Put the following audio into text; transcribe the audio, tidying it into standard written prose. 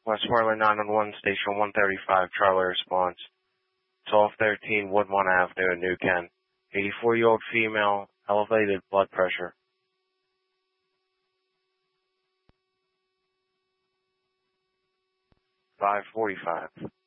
Westmoreland 911, Station 135, Charlie response. 1213 Woodmont Avenue, New Kent. 84-year-old female, elevated blood pressure. 5:45.